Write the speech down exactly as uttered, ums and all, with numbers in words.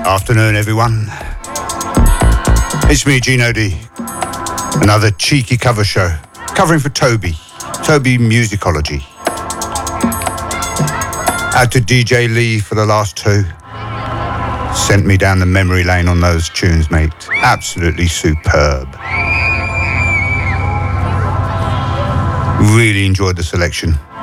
Afternoon, everyone. It's me, Gino D. Another cheeky cover show, covering for Toby, Toby Musicology. Out to D J Lee for the last two. Sent me down the memory lane on those tunes, mate. Absolutely superb. Really enjoyed the selection.